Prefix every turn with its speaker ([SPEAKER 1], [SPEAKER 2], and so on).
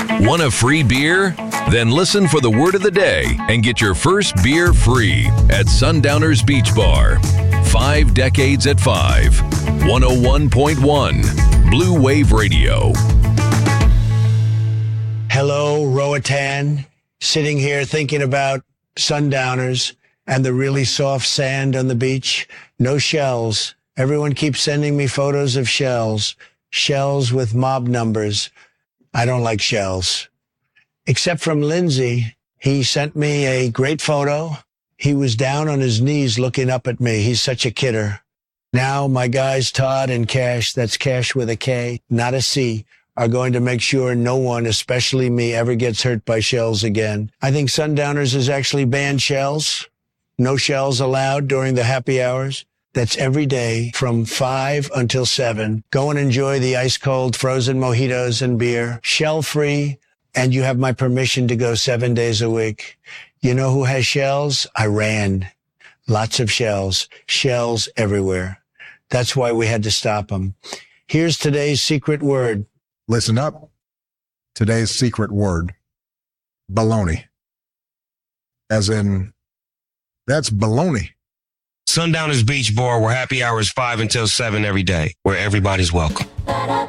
[SPEAKER 1] Want a free beer? Then listen for the word of the day and get your first beer free at Sundowners Beach Bar. 5 decades at 5. 101.1 Blue Wave Radio.
[SPEAKER 2] Hello, Roatan. Sitting here thinking about sundowners and the really soft sand on the beach. No shells. Everyone keeps sending me photos of shells. Shells with mob numbers. I don't like shells. Except from Lindsay. He sent me a great photo. He was down on his knees looking up at me. He's such a kidder. Now my guys, Todd and Cash, that's Cash with a K, not a C, are going to make sure no one, especially me, ever gets hurt by shells again. I think Sundowners has actually banned shells. No shells allowed during the happy hours. That's every day from 5 until 7. Go and enjoy the ice-cold frozen mojitos and beer, shell-free, and you have my permission to go 7 days a week. You know who has shells? Iran. Lots of shells. Shells everywhere. That's why we had to stop them. Here's today's secret word.
[SPEAKER 3] Listen up. Today's secret word. Baloney. As in, that's baloney.
[SPEAKER 4] Sundowners Beach Bar, where happy hour is 5 until 7 every day, where everybody's welcome.